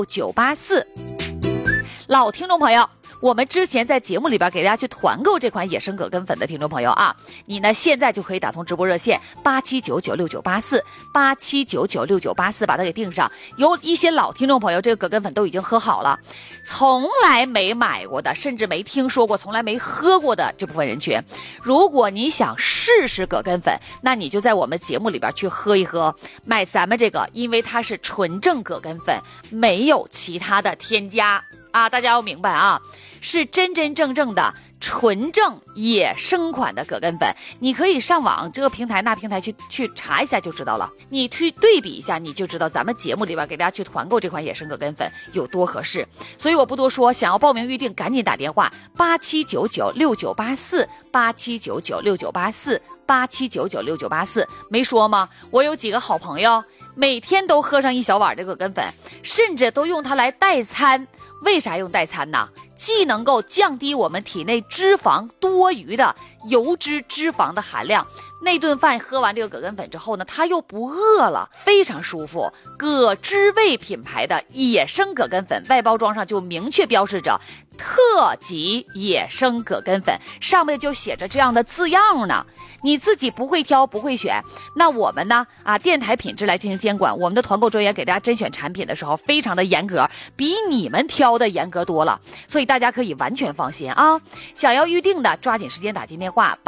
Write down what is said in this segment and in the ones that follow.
6984。老听众朋友，我们之前在节目里边给大家去团购这款野生葛根粉的听众朋友啊，你呢现在就可以打通直播热线87996984，87996984，把它给订上。有一些老听众朋友，这个葛根粉都已经喝好了，从来没买过的，甚至没听说过，从来没喝过的这部分人群，如果你想试试葛根粉，那你就在我们节目里边去喝一喝，买咱们这个，因为它是纯正葛根粉，没有其他的添加啊，大家要明白啊，是真真正正的纯正野生款的葛根粉。你可以上网这个平台那平台去查一下就知道了，你去对比一下，你就知道咱们节目里边给大家去团购这款野生葛根粉有多合适。所以我不多说，想要报名预定赶紧打电话87996984，87996984，87996984。没说吗？我有几个好朋友每天都喝上一小碗这葛根粉，甚至都用它来代餐。为啥用代餐呢？既能够降低我们体内脂肪多余的油脂脂肪的含量，那顿饭喝完这个葛根粉之后呢，它又不饿了，非常舒服。葛之味品牌的野生葛根粉外包装上就明确标示着特级野生葛根粉，上面就写着这样的字样呢。你自己不会挑不会选，那我们呢电台品质来进行监管，我们的团购专员给大家甄选产品的时候非常的严格，比你们挑的严格多了，所以大家可以完全放心啊。想要预定的抓紧时间打进电话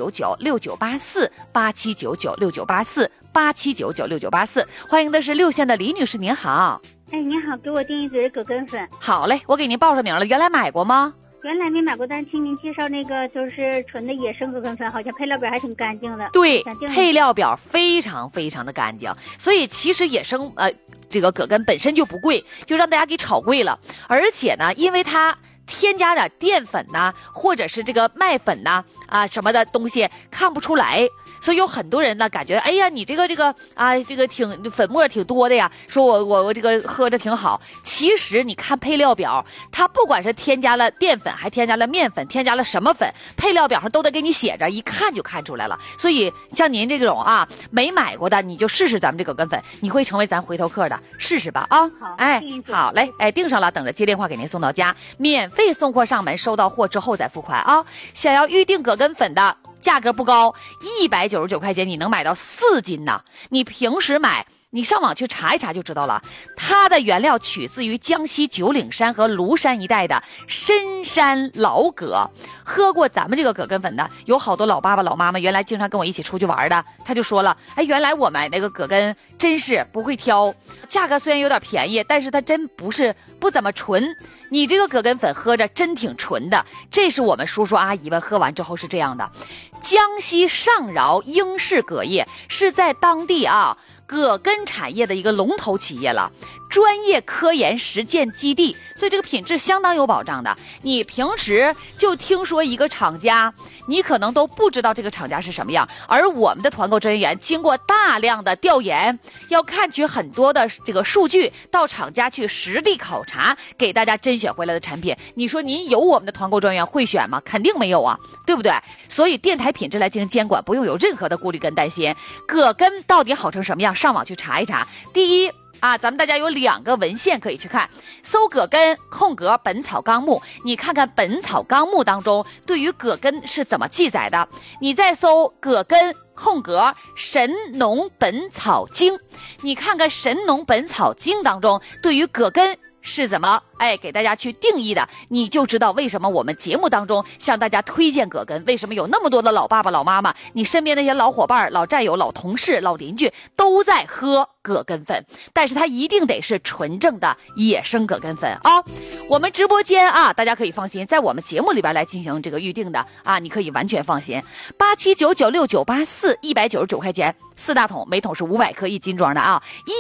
87996984，87996984，87996984。欢迎的是6线的李女士，您好。 哎，您好，给我订一嘴葛根粉。 好嘞，我给您报上名了，原来买过吗？ 原来没买过，但是听您介绍那个就是纯的野生葛根粉，好像配料表还挺干净的。 对，配料表非常非常的干净，所以其实野生这个葛根本身就不贵，就让大家给炒贵了。而且呢，因为它添加的淀粉呐，或者是这个麦粉呐什么的东西看不出来，所以有很多人呢感觉，哎呀，你这个挺粉末挺多的呀，说我这个喝着挺好。其实你看配料表，它不管是添加了淀粉，还添加了面粉，添加了什么粉，配料表上都得给你写着，一看就看出来了。所以像您这种没买过的，你就试试咱们这葛根粉，你会成为咱回头客的，试试吧啊！ 好， 好嘞，订上了，等着接电话给您送到家，免费送货上门，收到货之后再付款啊！想要预定葛根粉的，价格不高，199块钱你能买到4斤呢。你平时买，你上网去查一查就知道了。它的原料取自于江西九岭山和庐山一带的深山老葛。喝过咱们这个葛根粉的，有好多老爸爸老妈妈原来经常跟我一起出去玩的，他就说了，哎，原来我买那个葛根真是不会挑，价格虽然有点便宜，但是它真不怎么纯。你这个葛根粉喝着真挺纯的，这是我们叔叔阿姨们喝完之后是这样的。江西上饶英式葛业是在当地葛根产业的一个龙头企业了，专业科研实践基地，所以这个品质相当有保障的。你平时就听说一个厂家，你可能都不知道这个厂家是什么样，而我们的团购专员经过大量的调研，要看取很多的这个数据，到厂家去实地考察，给大家甄选回来的产品，你说您有我们的团购专员会选吗？肯定没有啊，对不对？所以电台品质来进行监管，不用有任何的顾虑跟担心。葛根到底好成什么样，上网去查一查。第一咱们大家有2个文献可以去看，搜葛根空格本草纲目，你看看本草纲目当中对于葛根是怎么记载的，你再搜葛根空格神农本草经，你看看神农本草经当中对于葛根是怎么给大家去定义的，你就知道为什么我们节目当中向大家推荐葛根，为什么有那么多的老爸爸老妈妈，你身边那些老伙伴老战友老同事老邻居都在喝葛根粉，但是它一定得是纯正的野生葛根粉我们直播间大家可以放心，在我们节目里边来进行这个预定的你可以完全放心。87996984，199块钱4大桶，每桶是500克1斤装的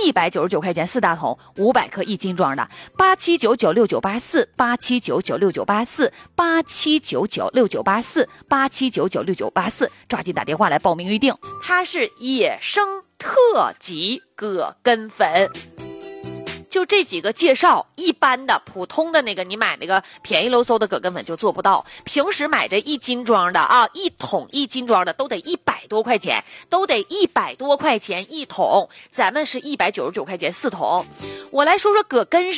199块钱4大桶，500克1斤装的。87996984，87996984，87996984，87996984，抓紧打电话来报名预定。它是野生特级葛根粉。就这几个介绍，一般的普通的那个你买那个便宜喽嗖的葛根粉就做不到，平时买这1斤装的1桶1斤装的都得100多块钱，都得100多块钱1桶，咱们是199块钱4桶。我来说说葛根